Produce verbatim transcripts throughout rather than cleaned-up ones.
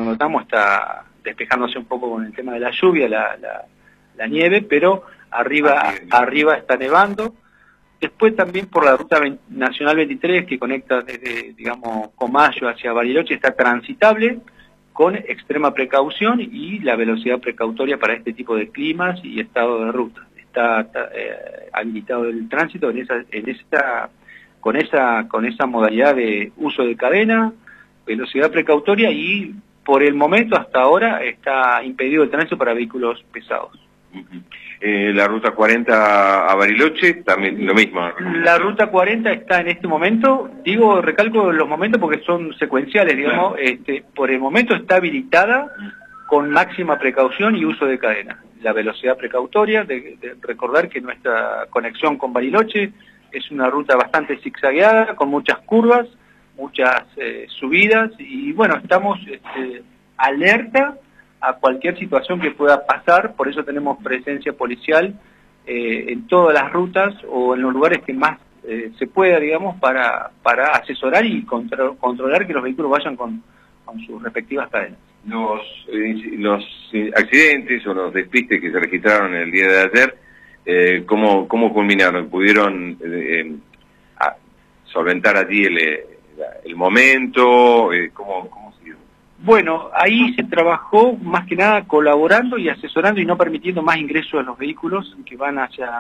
cuando estamos está despejándose un poco con el tema de la lluvia, la, la, la nieve, pero arriba, arriba está nevando. Después también por la ruta nacional veintitrés, que conecta desde, digamos, Comayo hacia Bariloche, está transitable con extrema precaución y la velocidad precautoria para este tipo de climas y estado de ruta. Está, está eh, habilitado el tránsito en esa, en esa, con esa, con esa modalidad de uso de cadena, velocidad precautoria, y por el momento hasta ahora está impedido el tránsito para vehículos pesados. Uh-huh. eh, la ruta cuarenta a Bariloche, también lo mismo. La ruta cuarenta está en este momento, digo, recalco los momentos porque son secuenciales, digamos, claro. este, por el momento está habilitada con máxima precaución y uso de cadena. La velocidad precautoria, de, de recordar que nuestra conexión con Bariloche es una ruta bastante zigzagueada, con muchas curvas, muchas eh, subidas, y bueno, estamos este, alerta a cualquier situación que pueda pasar, por eso tenemos presencia policial eh, en todas las rutas o en los lugares que más eh, se pueda, digamos, para, para asesorar y contro controlar que los vehículos vayan con, con sus respectivas cadenas. Los, eh, los accidentes o los despistes que se registraron el día de ayer, eh, ¿cómo, cómo culminaron? ¿Pudieron eh, a solventar allí el, el momento? Eh, ¿cómo, cómo se dio? Bueno, ahí se trabajó más que nada colaborando y asesorando y no permitiendo más ingresos a los vehículos que van hacia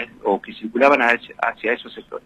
o que circulaban hacia, hacia esos sectores.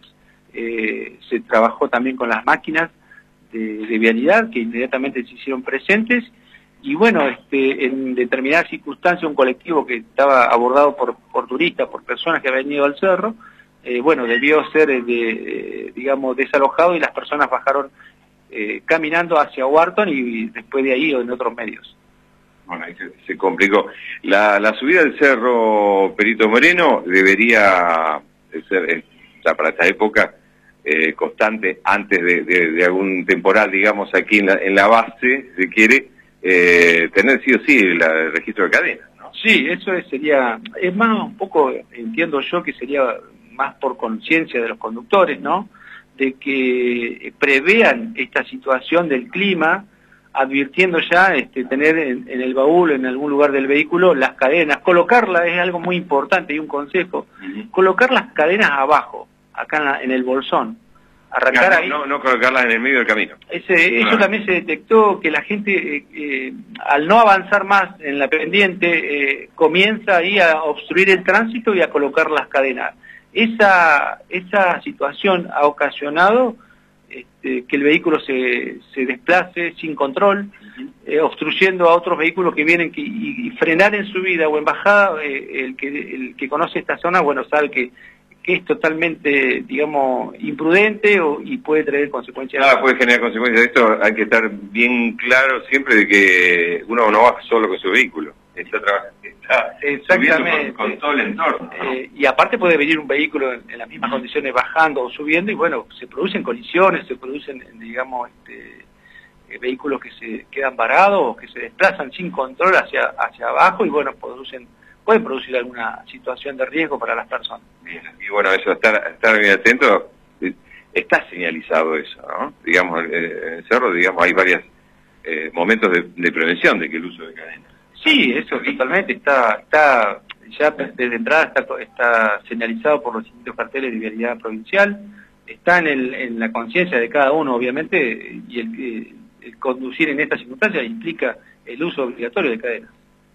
Eh, se trabajó también con las máquinas de, de vialidad que inmediatamente se hicieron presentes. Y bueno, este, en determinadas circunstancias, un colectivo que estaba abordado por, por turistas, por personas que habían ido al cerro, eh, bueno, debió ser, de, de, digamos, desalojado y las personas bajaron eh, caminando hacia Wharton y después de ahí o en otros medios. Bueno, ahí se, se complicó. La, la subida del cerro Perito Moreno debería ser, eh, ya para esta época, eh, constante antes de, de, de algún temporal, digamos, aquí en la, en la base, si quiere, Eh, tener sí o sí la, el registro de cadena, ¿no? Sí, eso es, sería, es más un poco, entiendo yo que sería más por conciencia de los conductores, ¿no? De que prevean esta situación del clima, advirtiendo ya, este, tener en, en el baúl, en algún lugar del vehículo, las cadenas, colocarlas es algo muy importante y un consejo, uh-huh. Colocar las cadenas abajo, acá en, la, en el bolsón. Arrancar no, ahí. No, no colocarlas en el medio del camino. Ese, eso claro. También se detectó que la gente, eh, eh, al no avanzar más en la pendiente, eh, comienza ahí a obstruir el tránsito y a colocar las cadenas. Esa, esa situación ha ocasionado este, que el vehículo se, se desplace sin control, uh-huh. eh, obstruyendo a otros vehículos que vienen que, y, y frenar en subida o en bajada. Eh, el, que, el que conoce esta zona, bueno, sabe que que es totalmente, digamos, imprudente o, y puede traer consecuencias. Ah, puede generar consecuencias. Esto hay que estar bien claro siempre de que uno no va solo con su vehículo. Está, está Exactamente. Con, con todo el entorno, ¿no? Eh, y aparte puede venir un vehículo en, en las mismas condiciones bajando o subiendo y bueno, se producen colisiones, se producen, digamos, este, eh, vehículos que se quedan varados o que se desplazan sin control hacia, hacia abajo y bueno, producen pueden producir alguna situación de riesgo para las personas. Bien, y bueno, eso, estar, estar bien atento, está señalizado eso, ¿no? Digamos, en el cerro, digamos, hay varios eh, momentos de, de prevención de que el uso de cadena. Sí, eso totalmente, está, está ya desde entrada está, está señalizado por los distintos carteles de vialidad provincial, está en, el, en la conciencia de cada uno, obviamente, y el, el conducir en estas circunstancias implica el uso obligatorio de cadenas.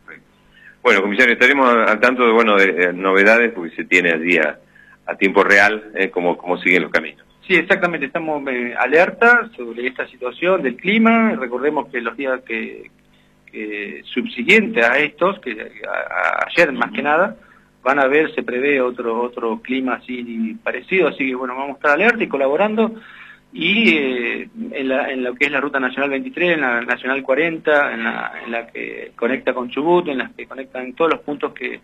Bueno, comisario, estaremos al tanto de, bueno, de, de novedades, porque se tiene allí a, a tiempo real eh, cómo, cómo siguen los caminos. Sí, exactamente, estamos eh, alerta sobre esta situación del clima. Recordemos que los días que, que subsiguientes a estos, que a, a, ayer más que nada, van a ver, se prevé otro otro clima así parecido, así que bueno, vamos a estar alerta y colaborando. Y eh, en, la, en lo que es la ruta nacional veintitrés, en la nacional cuarenta, en la, en la que conecta con Chubut, en las que conectan todos los puntos que,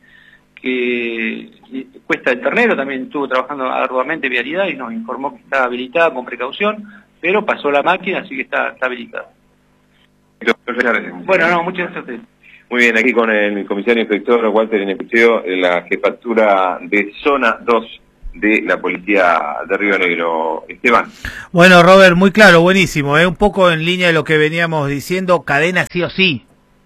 que Cuesta del Ternero, también estuvo trabajando arduamente vialidad y nos informó que está habilitada con precaución, pero pasó la máquina, así que está, está habilitada. Bueno, no, muchas gracias a ustedes. Muy bien, aquí con el comisario inspector Walter Inespecheo, la jefatura de zona dos de la policía de Río Negro. Esteban. Bueno, Robert, muy claro, buenísimo, ¿eh? Un poco en línea de lo que veníamos diciendo, cadena sí o sí.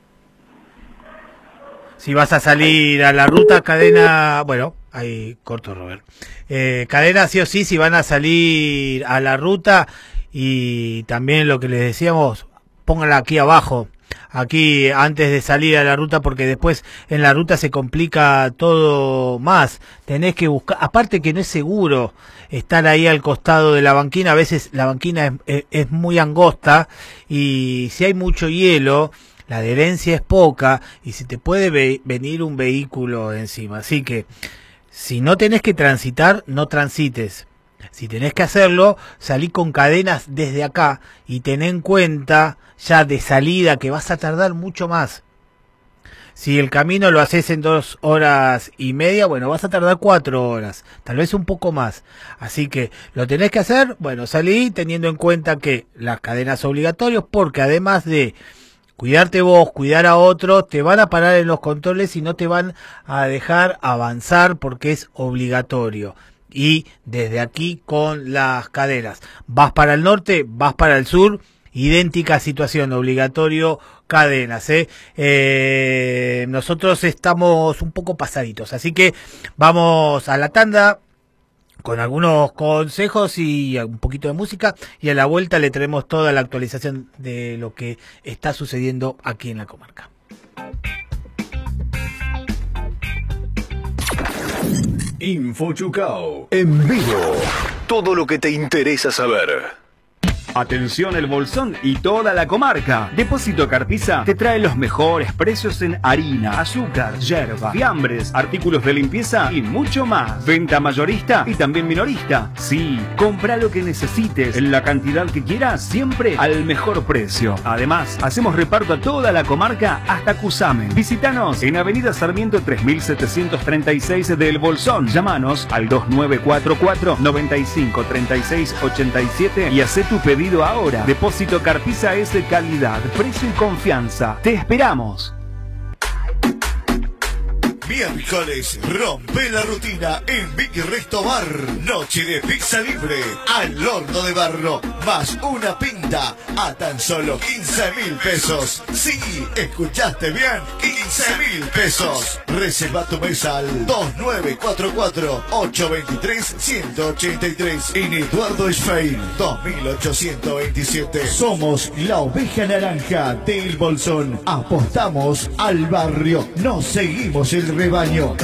Si vas a salir a la ruta, cadena, bueno, ahí corto, Robert. Eh, cadena sí o sí, si van a salir a la ruta, y también lo que les decíamos, pónganla aquí abajo, aquí antes de salir a la ruta, porque después en la ruta se complica todo más. Tenés que buscar, aparte que no es seguro estar ahí al costado de la banquina, a veces la banquina es, es, es muy angosta, y si hay mucho hielo, la adherencia es poca y se te puede ve venir un vehículo encima. Así que si no tenés que transitar, no transites. Si tenés que hacerlo, salí con cadenas desde acá y ten en cuenta ya de salida que vas a tardar mucho más. Si el camino lo haces en dos horas y media, bueno, vas a tardar cuatro horas, tal vez un poco más. Así que lo tenés que hacer, bueno, salí teniendo en cuenta que las cadenas obligatorias, porque además de cuidarte vos, cuidar a otro, te van a parar en los controles y no te van a dejar avanzar porque es obligatorio. Y desde aquí con las cadenas, vas para el norte, vas para el sur, idéntica situación, obligatorio, cadenas, ¿eh? Eh, nosotros estamos un poco pasaditos, así que vamos a la tanda con algunos consejos y un poquito de música, y a la vuelta le traemos toda la actualización de lo que está sucediendo aquí en la comarca. Info Chucao en vivo. Todo lo que te interesa saber. Atención El Bolsón y toda la comarca. Depósito Carpiza te trae los mejores precios en harina, azúcar, yerba, fiambres, artículos de limpieza y mucho más. Venta mayorista y también minorista. Sí, compra lo que necesites en la cantidad que quieras, siempre al mejor precio. Además, hacemos reparto a toda la comarca hasta Cusamen. Visítanos en Avenida Sarmiento tres mil setecientos treinta y seis de El Bolsón. Llámanos al dos nueve cuatro cuatro, nueve cinco, tres seis ocho siete y hacé tu pedido ahora. Depósito Carpiza es de calidad, precio y confianza. Te esperamos. Miércoles, rompe la rutina en Big Resto Bar. Noche de pizza libre al horno de barro, más una pinta a tan solo quince mil pesos. Sí, escuchaste bien, quince mil pesos. Reserva tu mesa al dos nueve cuatro cuatro, ocho dos tres, uno ocho tres en Eduardo Schwein dos mil ochocientos veintisiete. Somos la oveja naranja del Bolsón. Apostamos al barrio, nos seguimos el rebaño.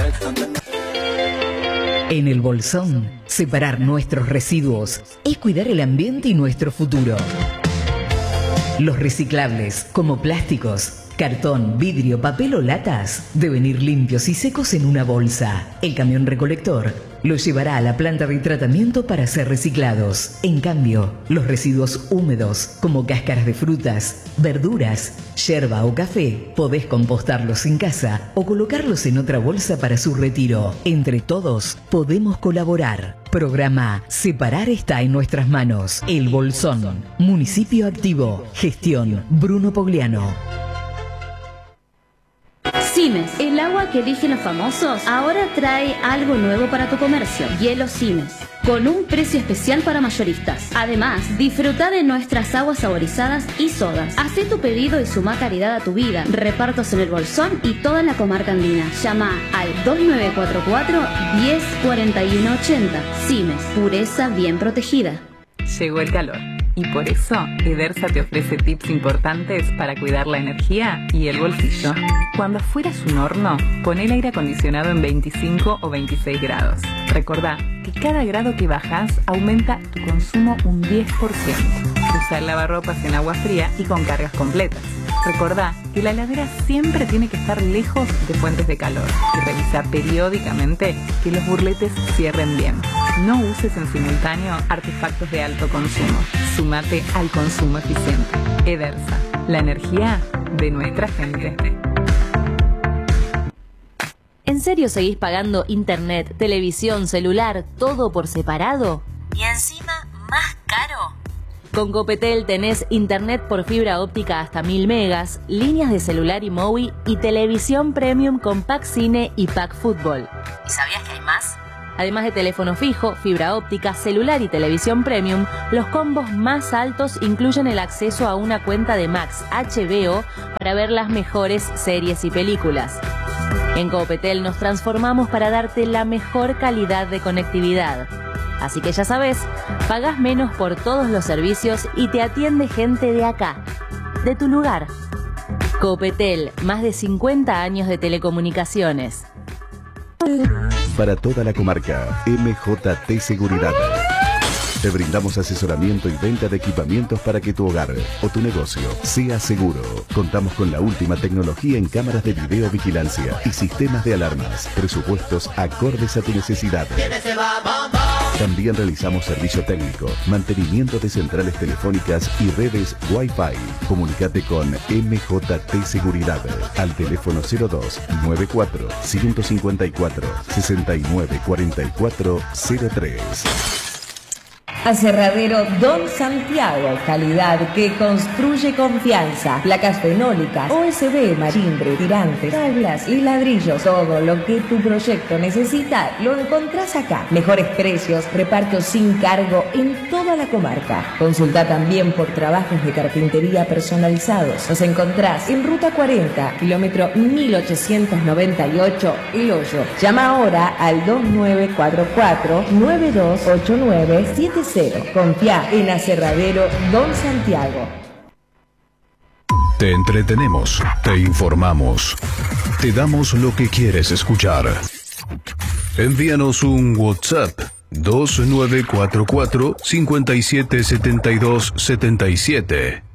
En El Bolsón, separar nuestros residuos es cuidar el ambiente y nuestro futuro. Los reciclables, como plásticos, cartón, vidrio, papel o latas, deben ir limpios y secos en una bolsa. El camión recolector los llevará a la planta de tratamiento para ser reciclados. En cambio, los residuos húmedos, como cáscaras de frutas, verduras, yerba o café, podés compostarlos en casa o colocarlos en otra bolsa para su retiro. Entre todos, podemos colaborar. Programa Separar está en nuestras manos. El Bolsón, municipio activo. Gestión Bruno Pogliano. Simes, el agua que eligen los famosos, ahora trae algo nuevo para tu comercio. Hielo Simes, con un precio especial para mayoristas. Además, disfruta de nuestras aguas saborizadas y sodas. Hacé tu pedido y suma calidad a tu vida. Repartos en El Bolsón y toda la comarca andina. Llama al dos nueve cuatro cuatro, diez, cuarenta y uno ochenta. Simes, pureza bien protegida. Llegó el calor. Y por eso, Edersa te ofrece tips importantes para cuidar la energía y el bolsillo. Cuando afuera es un horno, pon el aire acondicionado en veinticinco o veintiséis grados. Recordá que cada grado que bajas aumenta tu consumo un diez por ciento. Usa el lavarropas en agua fría y con cargas completas. Recordá que la heladera siempre tiene que estar lejos de fuentes de calor y revisa periódicamente que los burletes cierren bien. No uses en simultáneo artefactos de alto consumo. Súmate al consumo eficiente. Edersa, la energía de nuestra gente. ¿En serio seguís pagando internet, televisión, celular, todo por separado? ¿Y encima más caro? Con Copetel tenés internet por fibra óptica hasta mil megas, líneas de celular y móvil y televisión premium con pack cine y pack fútbol. ¿Y sabías que hay más? Además de teléfono fijo, fibra óptica, celular y televisión premium, los combos más altos incluyen el acceso a una cuenta de Max H B O para ver las mejores series y películas. En Copetel nos transformamos para darte la mejor calidad de conectividad. Así que ya sabes, pagás menos por todos los servicios y te atiende gente de acá, de tu lugar. Copetel, más de cincuenta años de telecomunicaciones. Para toda la comarca, M J T Seguridad. Te brindamos asesoramiento y venta de equipamientos para que tu hogar o tu negocio sea seguro. Contamos con la última tecnología en cámaras de videovigilancia y sistemas de alarmas. Presupuestos acordes a tu necesidad. También realizamos servicio técnico, mantenimiento de centrales telefónicas y redes Wi-Fi. Comunicate con M J T Seguridad al teléfono cero dos nueve cuatro cinco cinco cuatro seis nueve cuatro cuatro cero tres. Aserradero Don Santiago, calidad que construye confianza. Placas fenólicas, O S B, marimbre, tirantes, tablas y ladrillos. Todo lo que tu proyecto necesita lo encontrás acá. Mejores precios, reparto sin cargo en toda la comarca. Consulta también por trabajos de carpintería personalizados. Nos encontrás en Ruta cuarenta, kilómetro mil ochocientos noventa y ocho, El Hoyo. Llama ahora al dos nueve cuatro cuatro nueve dos ocho nueve siete cero. Confía en Aserradero Don Santiago. Te entretenemos, te informamos, te damos lo que quieres escuchar. Envíanos un WhatsApp dos nueve cuatro cuatro cinco siete siete dos siete siete.